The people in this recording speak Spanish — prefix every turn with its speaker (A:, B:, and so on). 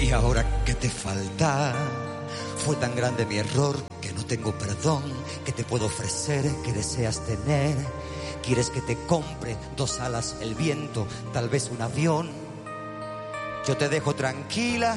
A: ¿Y ahora qué te falta? Fue tan grande mi error que no tengo perdón. ¿Qué te puedo ofrecer? ¿Qué deseas tener? ¿Quieres que te compre 2 alas, el viento, tal vez un avión? Yo te dejo tranquila